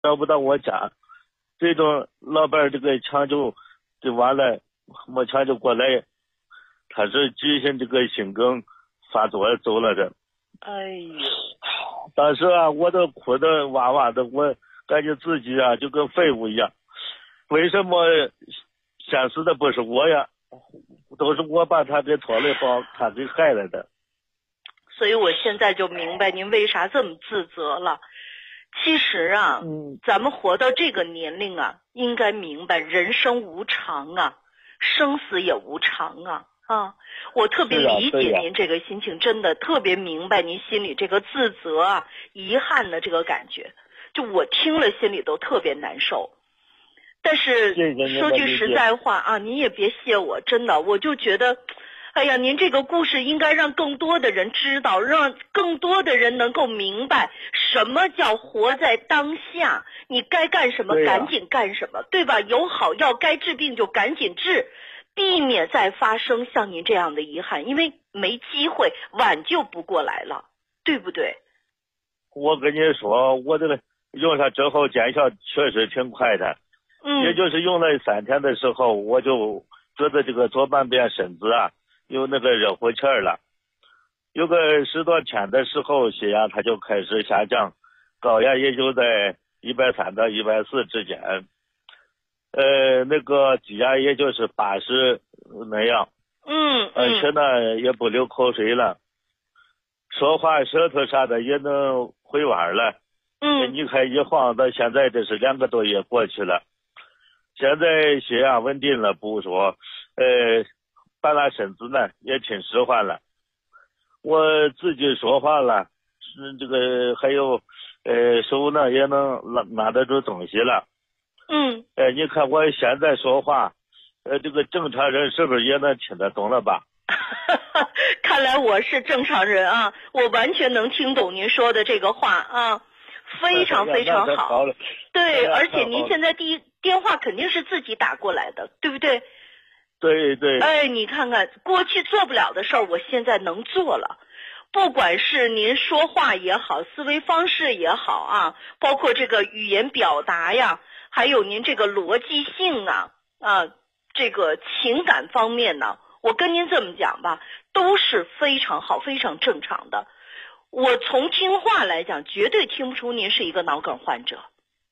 找不到我家，最终老伴这个抢救就完了，没抢救过来，他是急性这个心梗发作走了的。 哎呦， 当时啊，我都哭得哇哇的，我感觉自己啊就跟废物一样。为什么先死的不是我呀？都是我把他给拖累，把他给害了的。 所以我现在就明白您为啥这么自责了。其实啊，咱们活到这个年龄啊，应该明白人生无常啊，生死也无常啊。我特别理解您这个心情，真的特别明白您心里这个自责啊、遗憾的这个感觉，就我听了心里都特别难受。但是说句实在话啊，您也别谢我，真的，我就觉得，哎呀，您这个故事应该让更多的人知道，让更多的人能够明白什么叫活在当下，你该干什么赶紧干什么，对吧？有好药该治病就赶紧治，避免再发生像您这样的遗憾，因为没机会挽救不过来了，对不对？ 我跟你说，我这个用上之后见效确实挺快的。也就是用了3天的时候，我就觉得这个左半边身子啊有那个热乎气儿了。有个10多天的时候，血压它就开始下降，高压也就在130到140之间，那个低压也就是80那样。而且呢也不流口水了，说话舌头啥的也能回弯了。你看一晃到现在这是2个多月过去了。现在血压稳定了不说，半拉身子呢也挺实缓了，我自己说话了，这个还有手呢也能拿得住东西了。你看我现在说话，这个正常人是不是也能听得懂了吧？ 看来我是正常人啊，我完全能听懂您说的这个话啊。非常非常好，对，而且您现在电话肯定是自己打过来的，对不对？ 对对。 哎，你看看，过去做不了的事儿，我现在能做了。不管是您说话也好，思维方式也好啊，包括这个语言表达呀，还有您这个逻辑性啊，这个情感方面呢，我跟您这么讲吧，都是非常好、非常正常的。我从听话来讲，绝对听不出您是一个脑梗患者。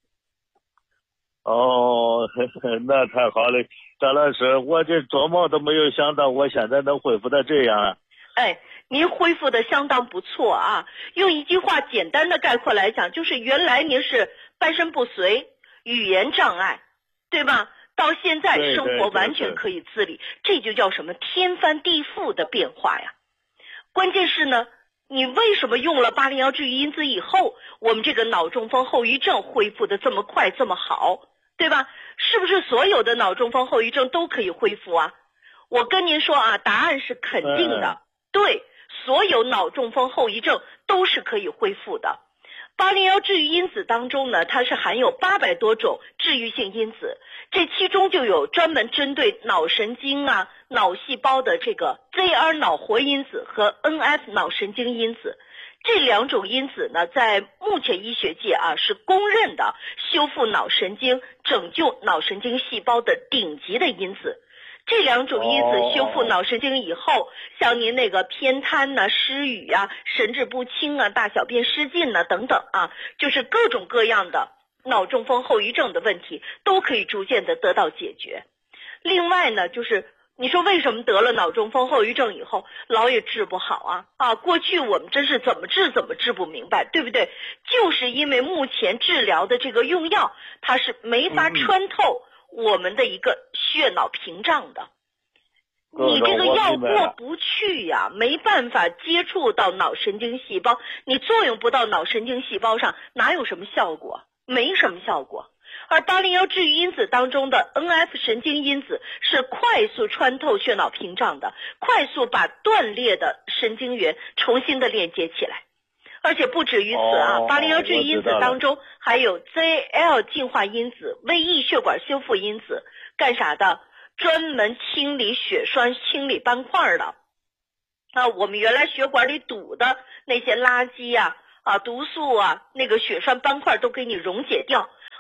那太好了，张老师，我这做梦都没有想到我现在能恢复到这样啊。 您恢复的相当不错啊，用一句话简单的概括来讲，就是原来您是半身不遂、语言障碍，对吧？到现在生活完全可以自理，这就叫什么天翻地覆的变化呀。关键是呢，你为什么用了801治愈因子以后，我们这个脑中风后遗症恢复的这么快这么好，对吧？是不是所有的脑中风后遗症都可以恢复啊？我跟您说啊，答案是肯定的。对，所有脑中风后遗症都是可以恢复的。801治愈因子当中呢，它是含有800多种治愈性因子，这其中就有专门针对脑神经啊、脑细胞的这个 ZR 脑活因子和 NF 脑神经因子。这2种因子呢，在目前医学界啊是公认的修复脑神经、拯救脑神经细胞的顶级的因子。这2种因子修复脑神经以后，像您那个偏瘫呐、失语啊、神志不清啊、大小便失禁呐等等啊，就是各种各样的脑中风后遗症的问题都可以逐渐的得到解决。另外呢，就是你说为什么得了脑中风后遗症以后老也治不好啊？过去我们真是怎么治不明白，对不对？就是因为目前治疗的这个用药，它是没法穿透我们的一个血脑屏障的。你这个药过不去呀，没办法接触到脑神经细胞，你作用不到脑神经细胞上，哪有什么效果？没什么效果。而801治愈因子当中的 NF 神经因子是快速穿透血脑屏障的，快速把断裂的神经元重新的链接起来。而且不止于此啊，801治愈因子当中还有 ZL 净化因子、WEE 血管修复因子，干啥的？专门清理血栓、清理斑块的。我们原来血管里堵的那些垃圾毒素啊，那个血栓斑块都给你溶解掉，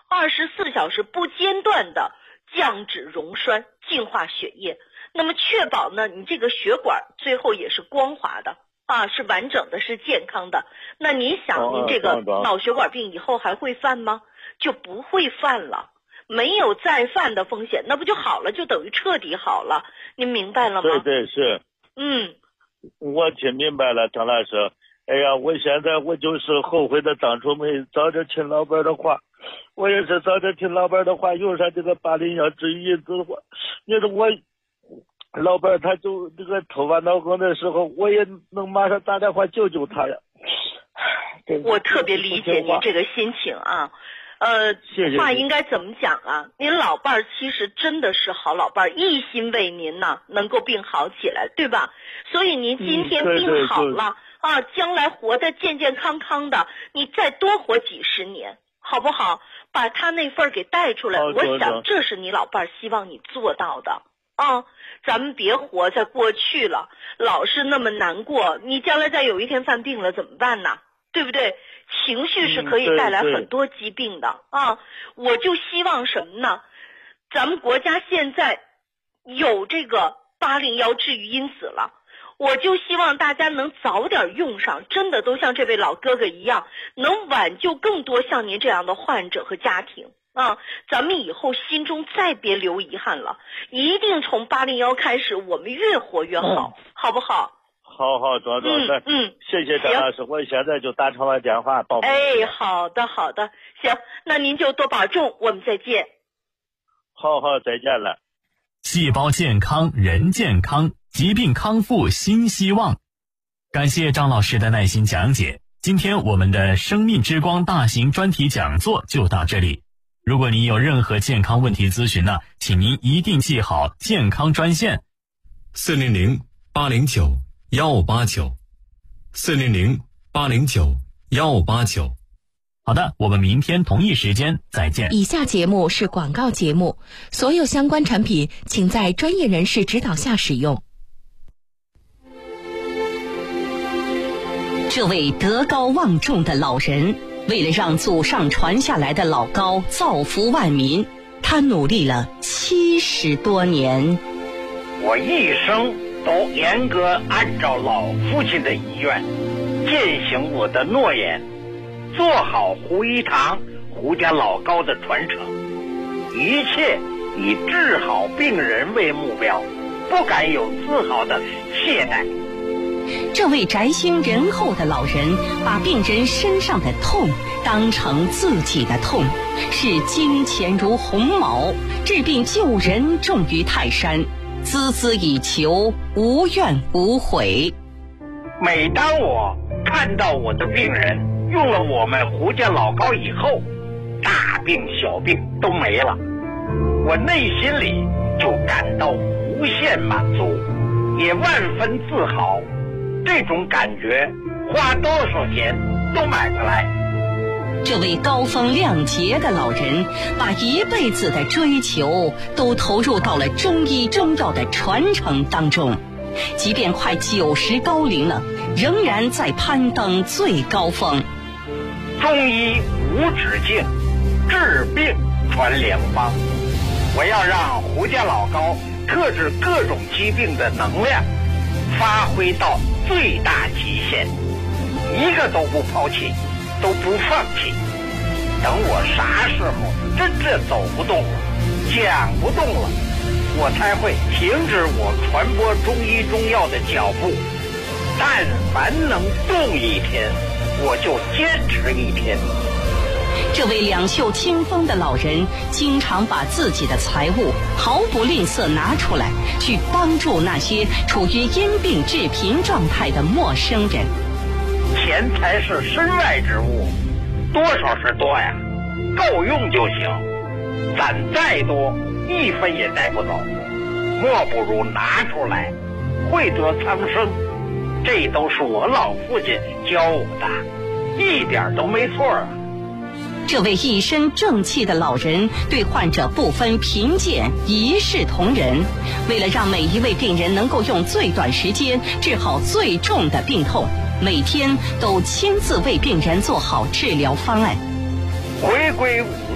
24小时不间断的降脂溶栓，净化血液，那么确保呢你这个血管最后也是光滑的啊，是完整的，是健康的。那您想，您这个脑血管病以后还会犯吗？就不会犯了，没有再犯的风险，那不就好了，就等于彻底好了。您明白了吗？ 对对是。我听明白了，张老师。哎呀，我现在我就是后悔的当初没早点听老板的话，我也是早点听老板的话，用上这个801治愈因子的话，你说我老板他就这个突发脑梗的时候，我也能马上打电话救救他呀。 我特别理解您这个心情啊。 谢谢话应该怎么讲啊？您老伴儿其实真的是好老伴儿，一心为您呢能够病好起来，对吧？所以您今天病好了啊，将来活得健健康康的，你再多活几十年，好不好？把他那份给带出来，我想这是你老伴儿希望你做到的啊。咱们别活在过去了，老是那么难过，你将来再有一天犯病了怎么办呢？对不对？情绪是可以带来很多疾病的啊！我就希望什么呢？咱们国家现在有这个801治愈因子了，我就希望大家能早点用上，真的都像这位老哥哥一样，能挽救更多像您这样的患者和家庭啊！咱们以后心中再别留遗憾了，一定从801开始，我们越活越好，好不好？ 好，庄主，谢谢张老师，我现在就打通了电话报。 好的，行，那您就多保重，我们再见。 好，再见了。 细胞健康，人健康，疾病康复新希望。感谢张老师的耐心讲解。今天我们的生命之光大型专题讲座就到这里。如果您有任何健康问题咨询呢，请您一定记好健康专线400-809-1589，400-809-1589。好的，我们明天同一时间再见。 以下节目是广告节目，所有相关产品请在专业人士指导下使用。 这位德高望重的老人，为了让祖上传下来的老高造福万民，他努力了70多年。 我一生都严格按照老父亲的遗愿，践行我的诺言，做好胡一堂胡家老高的传承，一切以治好病人为目标，不敢有丝毫的懈怠。 这位宅心仁厚的老人，把病人身上的痛当成自己的痛，视金钱如鸿毛，治病救人重于泰山，孜孜以求，无怨无悔。 每当我看到我的病人用了我们胡家老高以后，大病小病都没了，我内心里就感到无限满足，也万分自豪。这种感觉花多少钱都买不来。 这位高风亮节的老人，把一辈子的追求都投入到了中医中药的传承当中，即便快90高龄了，仍然在攀登最高峰。 中医无止境，治病传良方。我要让胡家老高克制各种疾病的能量发挥到最大极限，一个都不抛弃，都不放弃。等我啥时候真正走不动了，讲不动了，我才会停止我传播中医中药的脚步。但凡能动一天，我就坚持一天。 这位两袖清风的老人，经常把自己的财物毫不吝啬拿出来，去帮助那些处于因病致贫状态的陌生人。 钱财是身外之物，多少是多呀，够用就行。攒再多，一分也带不走，莫不如拿出来，惠得苍生。这都是我老父亲教我的，一点都没错啊。 这位一身正气的老人对患者不分贫贱，一视同仁。为了让每一位病人能够用最短时间治好最重的病痛，每天都亲自为病人做好治疗方案。 回归